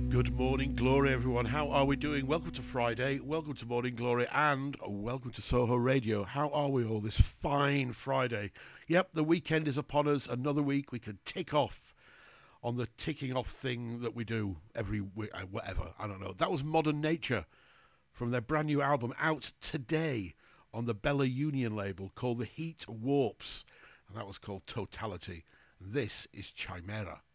Good morning, Glory, everyone. How are we doing? Welcome to Friday. Welcome to Morning Glory and welcome to Soho Radio. How are we all this fine Friday? Yep, the weekend is upon us. Another week we can tick off on the ticking off thing that we do every week, whatever. I don't know. That was Modern Nature from their brand new album out today on the Bella Union label called The Heat Warps. And that was called Totality. This is Chimera.